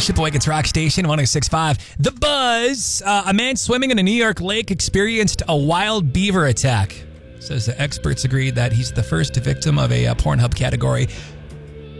Sheboygan's Rock Station 106.5. The Buzz. A man swimming in a New York lake experienced a wild beaver attack. Says the experts agreed that he's the first victim of a Pornhub category